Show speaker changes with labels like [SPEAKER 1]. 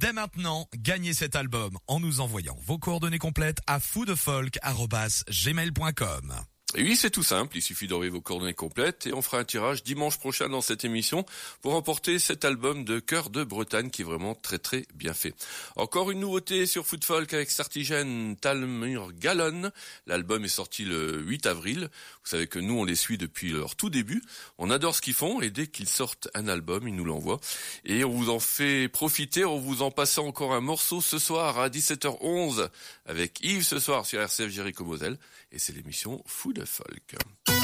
[SPEAKER 1] dès maintenant, gagnez cet album en nous envoyant vos coordonnées complètes à foudefolk@gmail.com.
[SPEAKER 2] Et oui, c'est tout simple, il suffit d'envoyer vos coordonnées complètes et on fera un tirage dimanche prochain dans cette émission pour remporter cet album de Chœur de Bretagne qui est vraiment très très bien fait. Encore une nouveauté sur Food Folk avec Sartigène, Talmur Gallon. L'album est sorti le 8 avril. Vous savez que nous on les suit depuis leur tout début. On adore ce qu'ils font et dès qu'ils sortent un album, ils nous l'envoient. Et on vous en fait profiter en vous en passant encore un morceau ce soir à 17h11 avec Yves ce soir sur RCF Jéricho Moselle. Et c'est l'émission Food Folk.